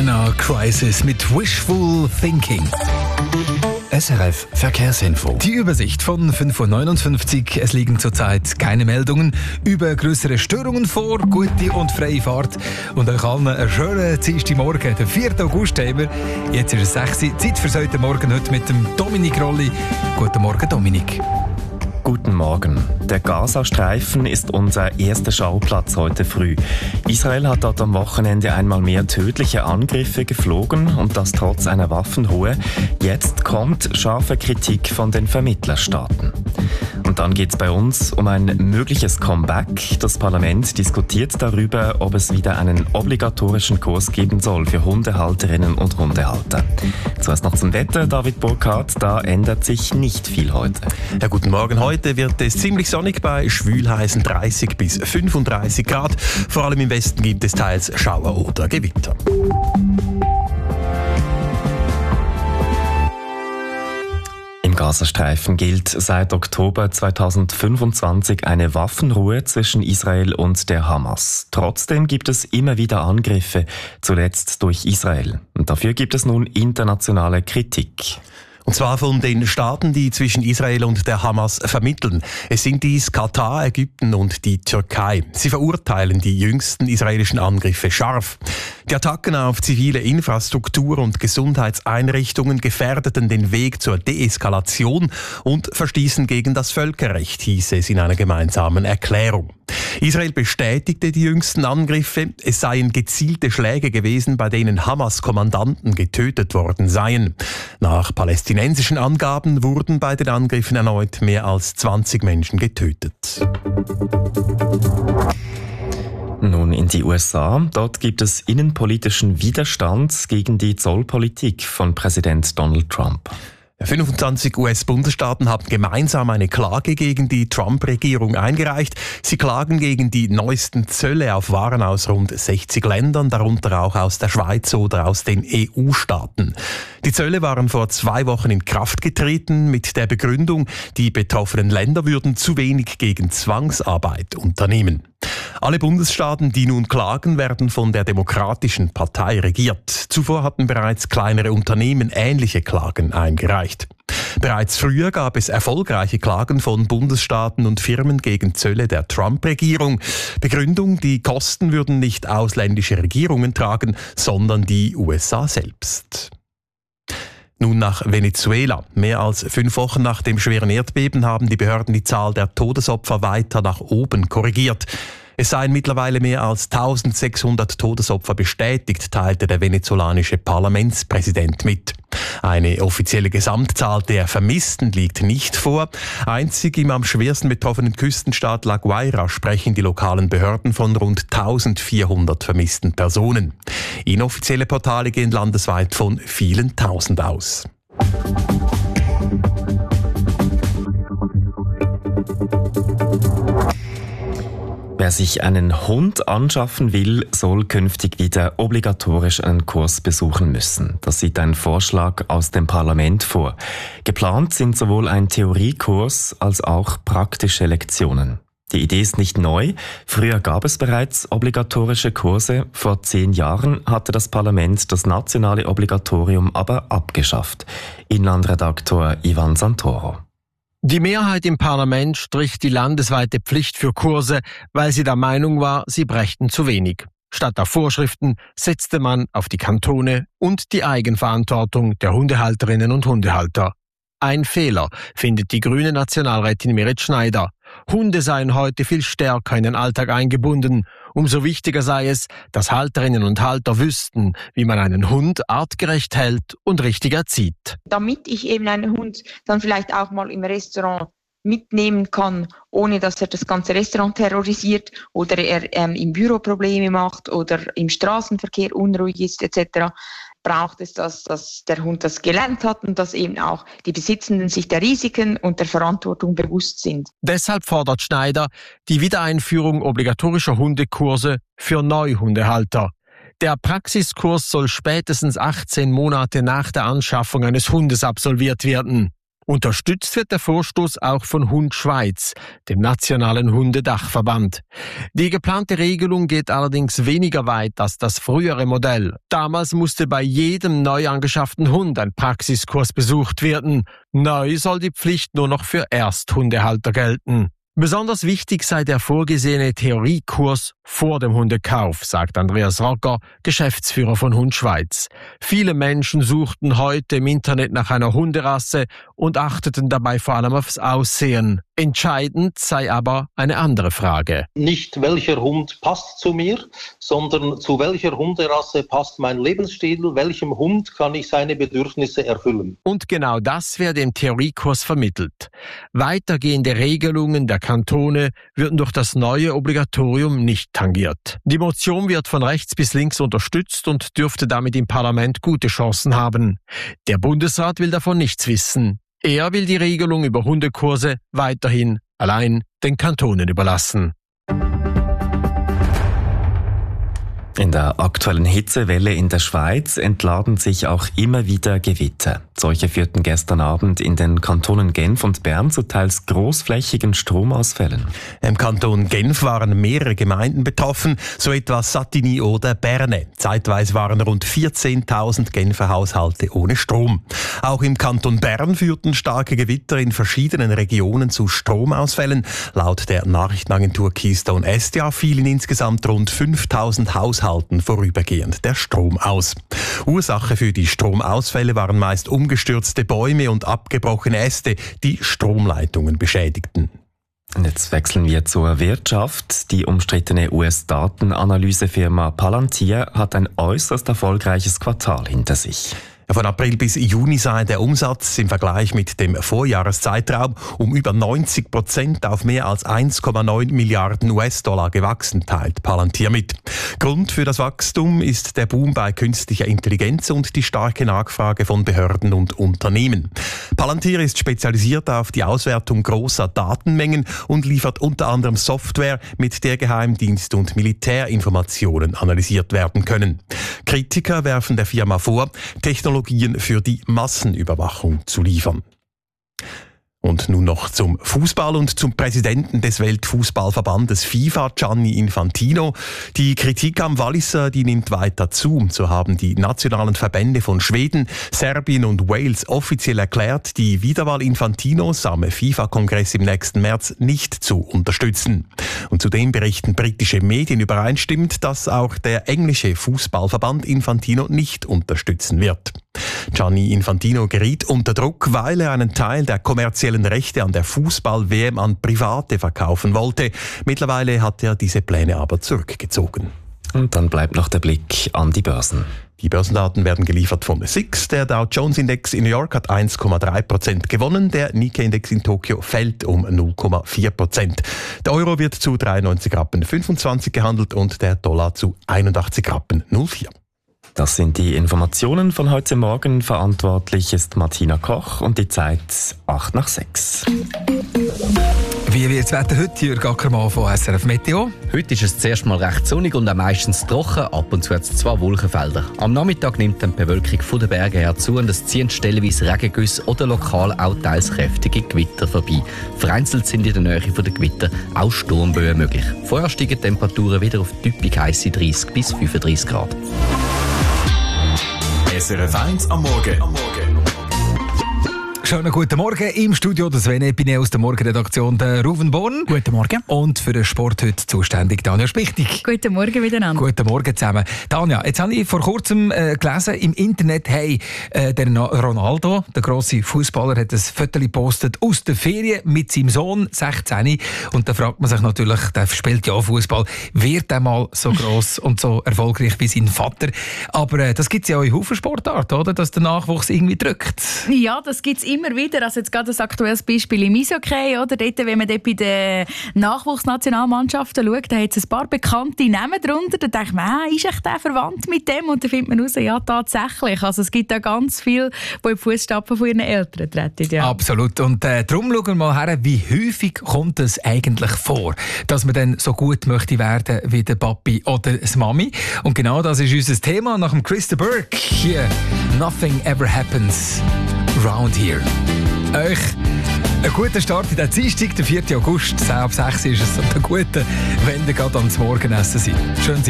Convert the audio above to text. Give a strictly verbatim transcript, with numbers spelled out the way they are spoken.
China Crisis mit Wishful Thinking. S R F Verkehrsinfo. Die Übersicht von fünf Uhr neunundfünfzig. Es liegen zurzeit keine Meldungen über größere Störungen vor. Gute und freie Fahrt. Und euch allen einen schönen Dienstagmorgen, den vierten August haben wir. Jetzt ist es sechs Uhr. Zeit für heute Morgen heute mit dem Dominik Rolli. Guten Morgen, Dominik. Guten Morgen. Der Gazastreifen ist unser erster Schauplatz heute früh. Israel hat dort am Wochenende einmal mehr tödliche Angriffe geflogen und das trotz einer Waffenruhe. Jetzt kommt scharfe Kritik von den Vermittlerstaaten. Und dann geht es bei uns um ein mögliches Comeback. Das Parlament diskutiert darüber, ob es wieder einen obligatorischen Kurs geben soll für Hundehalterinnen und Hundehalter. Zuerst noch zum Wetter, David Burkhardt. Da ändert sich nicht viel heute. Ja, guten Morgen. Heute wird es ziemlich sonnig bei schwülheißen dreißig bis fünfunddreißig Grad. Vor allem im Westen gibt es teils Schauer oder Gewitter. Im Gazastreifen gilt seit Oktober zweitausendfünfundzwanzig eine Waffenruhe zwischen Israel und der Hamas. Trotzdem gibt es immer wieder Angriffe, zuletzt durch Israel. Und dafür gibt es nun internationale Kritik. Und zwar von den Staaten, die zwischen Israel und der Hamas vermitteln. Es sind dies Katar, Ägypten und die Türkei. Sie verurteilen die jüngsten israelischen Angriffe scharf. Die Attacken auf zivile Infrastruktur und Gesundheitseinrichtungen gefährdeten den Weg zur Deeskalation und verstießen gegen das Völkerrecht, hieß es in einer gemeinsamen Erklärung. Israel bestätigte die jüngsten Angriffe. Es seien gezielte Schläge gewesen, bei denen Hamas-Kommandanten getötet worden seien. Nach palästinensischen Angaben wurden bei den Angriffen erneut mehr als zwanzig Menschen getötet. Nun in die U S A. Dort gibt es innenpolitischen Widerstand gegen die Zollpolitik von Präsident Donald Trump. fünfundzwanzig U S-Bundesstaaten haben gemeinsam eine Klage gegen die Trump-Regierung eingereicht. Sie klagen gegen die neuesten Zölle auf Waren aus rund sechzig Ländern, darunter auch aus der Schweiz oder aus den E U-Staaten. Die Zölle waren vor zwei Wochen in Kraft getreten mit der Begründung, die betroffenen Länder würden zu wenig gegen Zwangsarbeit unternehmen. Alle Bundesstaaten, die nun klagen, werden von der Demokratischen Partei regiert. Zuvor hatten bereits kleinere Unternehmen ähnliche Klagen eingereicht. Bereits früher gab es erfolgreiche Klagen von Bundesstaaten und Firmen gegen Zölle der Trump-Regierung. Begründung, die Kosten würden nicht ausländische Regierungen tragen, sondern die U S A selbst. Nun nach Venezuela. Mehr als fünf Wochen nach dem schweren Erdbeben haben die Behörden die Zahl der Todesopfer weiter nach oben korrigiert. Es seien mittlerweile mehr als eintausendsechshundert Todesopfer bestätigt, teilte der venezolanische Parlamentspräsident mit. Eine offizielle Gesamtzahl der Vermissten liegt nicht vor. Einzig im am schwersten betroffenen Küstenstaat La Guaira sprechen die lokalen Behörden von rund eintausendvierhundert vermissten Personen. Inoffizielle Portale gehen landesweit von vielen Tausend aus. Wer sich einen Hund anschaffen will, soll künftig wieder obligatorisch einen Kurs besuchen müssen. Das sieht ein Vorschlag aus dem Parlament vor. Geplant sind sowohl ein Theoriekurs als auch praktische Lektionen. Die Idee ist nicht neu. Früher gab es bereits obligatorische Kurse. Vor zehn Jahren hatte das Parlament das nationale Obligatorium aber abgeschafft. Inlandredaktor Ivan Santoro. Die Mehrheit im Parlament strich die landesweite Pflicht für Kurse, weil sie der Meinung war, sie brächten zu wenig. Statt auf Vorschriften setzte man auf die Kantone und die Eigenverantwortung der Hundehalterinnen und Hundehalter. Ein Fehler, findet die grüne Nationalrätin Merit Schneider. Hunde seien heute viel stärker in den Alltag eingebunden. Umso wichtiger sei es, dass Halterinnen und Halter wüssten, wie man einen Hund artgerecht hält und richtig erzieht. Damit ich eben einen Hund dann vielleicht auch mal im Restaurant mitnehmen kann, ohne dass er das ganze Restaurant terrorisiert oder er ähm, im Büro Probleme macht oder im Straßenverkehr unruhig ist et cetera, braucht es das, dass der Hund das gelernt hat und dass eben auch die Besitzenden sich der Risiken und der Verantwortung bewusst sind. Deshalb fordert Schneider die Wiedereinführung obligatorischer Hundekurse für Neuhundehalter. Der Praxiskurs soll spätestens achtzehn Monate nach der Anschaffung eines Hundes absolviert werden. Unterstützt wird der Vorstoß auch von Hund Schweiz, dem nationalen Hundedachverband. Die geplante Regelung geht allerdings weniger weit als das frühere Modell. Damals musste bei jedem neu angeschafften Hund ein Praxiskurs besucht werden. Neu soll die Pflicht nur noch für Ersthundehalter gelten. Besonders wichtig sei der vorgesehene Theoriekurs vor dem Hundekauf, sagt Andreas Rocker, Geschäftsführer von Hund Schweiz. Viele Menschen suchten heute im Internet nach einer Hunderasse und achteten dabei vor allem aufs Aussehen. Entscheidend sei aber eine andere Frage. Nicht welcher Hund passt zu mir, sondern zu welcher Hunderasse passt mein Lebensstil, welchem Hund kann ich seine Bedürfnisse erfüllen. Und genau das werde im Theoriekurs vermittelt. Weitergehende Regelungen der Kantone würden durch das neue Obligatorium nicht tangiert. Die Motion wird von rechts bis links unterstützt und dürfte damit im Parlament gute Chancen haben. Der Bundesrat will davon nichts wissen. Er will die Regelung über Hundekurse weiterhin allein den Kantonen überlassen. In der aktuellen Hitzewelle in der Schweiz entladen sich auch immer wieder Gewitter. Solche führten gestern Abend in den Kantonen Genf und Bern zu teils großflächigen Stromausfällen. Im Kanton Genf waren mehrere Gemeinden betroffen, so etwa Satigny oder Berne. Zeitweise waren rund vierzehntausend Genfer Haushalte ohne Strom. Auch im Kanton Bern führten starke Gewitter in verschiedenen Regionen zu Stromausfällen. Laut der Nachrichtenagentur Keystone S D A fielen insgesamt rund fünftausend Haushalte vorübergehend der Strom aus. Ursache für die Stromausfälle waren meist umgestürzte Bäume und abgebrochene Äste, die Stromleitungen beschädigten. Und jetzt wechseln wir zur Wirtschaft. Die umstrittene U S-Datenanalysefirma Palantir hat ein äußerst erfolgreiches Quartal hinter sich. Von April bis Juni sei der Umsatz im Vergleich mit dem Vorjahreszeitraum um über neunzig Prozent auf mehr als eins Komma neun Milliarden U S-Dollar gewachsen, teilt Palantir mit. Grund für das Wachstum ist der Boom bei künstlicher Intelligenz und die starke Nachfrage von Behörden und Unternehmen. Palantir ist spezialisiert auf die Auswertung großer Datenmengen und liefert unter anderem Software, mit der Geheimdienst- und Militärinformationen analysiert werden können. Kritiker werfen der Firma vor, Technologien für die Massenüberwachung zu liefern. Und nun noch zum Fußball und zum Präsidenten des Weltfußballverbandes FIFA, Gianni Infantino. Die Kritik am Walliser, die nimmt weiter zu. So haben die nationalen Verbände von Schweden, Serbien und Wales offiziell erklärt, die Wiederwahl Infantinos am FIFA-Kongress im nächsten März nicht zu unterstützen. Und zudem berichten britische Medien übereinstimmend, dass auch der englische Fußballverband Infantino nicht unterstützen wird. Gianni Infantino geriet unter Druck, weil er einen Teil der kommerziellen Rechte an der Fußball-W M an Private verkaufen wollte. Mittlerweile hat er diese Pläne aber zurückgezogen. Und dann bleibt noch der Blick an die Börsen. Die Börsendaten werden geliefert von S I X. Der Dow Jones Index in New York hat eins Komma drei Prozent gewonnen. Der Nikkei Index in Tokio fällt um null Komma vier Prozent. Der Euro wird zu dreiundneunzig Rappen fünfundzwanzig gehandelt und der Dollar zu einundachtzig Rappen null vier. Das sind die Informationen von heute Morgen. Verantwortlich ist Martina Koch und die Zeit acht nach sechs. Wie wird das Wetter heute, Jürg Ackermann von S R F Meteo? Heute ist es zuerst mal recht sonnig und auch meistens trocken. Ab und zu hat es zwei Wolkenfelder. Am Nachmittag nimmt dann die Bewölkung von den Bergen her zu und es ziehen stellenweise Regengüsse oder lokal auch teils kräftige Gewitter vorbei. Vereinzelt sind in der Nähe der Gewitter auch Sturmböen möglich. Vorher steigen die Temperaturen wieder auf typisch heisse dreißig bis fünfunddreißig Grad. S R F eins am Morgen. Am Morgen. Schönen guten Morgen. Im Studio der Sven Epine aus der Morgenredaktion der Ruven Born. Guten Morgen. Und für den Sport heute zuständig Tanja Spichtig. Guten Morgen miteinander. Guten Morgen zusammen. Tanja, jetzt habe ich vor kurzem äh, gelesen im Internet, hey, äh, der Ronaldo, der grosse Fußballer, hat ein Foto gepostet aus der Ferien mit seinem Sohn, sechzehn. Und da fragt man sich natürlich, der spielt ja Fußball, wird er mal so gross und so erfolgreich wie sein Vater? Aber äh, das gibt es ja auch in Haufen Sportarten, oder? Dass der Nachwuchs irgendwie drückt. Ja, das gibt es immer wieder. Also jetzt gerade ein aktuelles Beispiel im Eishockey, oder? Dort, wenn man dort bei den Nachwuchsnationalmannschaften schaut, da hat es ein paar bekannte Namen drunter. Da denkt man, ah, ist echt der verwandt mit dem? Und dann findet man raus, ja, tatsächlich. Also es gibt da ganz viel, die in die Fußstapfen von ihren Eltern treten. Ja. Absolut. Und äh, darum schauen wir mal her, wie häufig kommt es eigentlich vor, dass man dann so gut möchte werden wie der Papi oder das Mami. Und genau das ist unser Thema nach dem Chris de Burgh. Hier, Nothing Ever Happens Round Here. euch einen guten Start in den Dienstag, der vierten August, zehn ab sechs ist es, und einen guten, wenn ihr gerade ans Morgenessen seid. Schön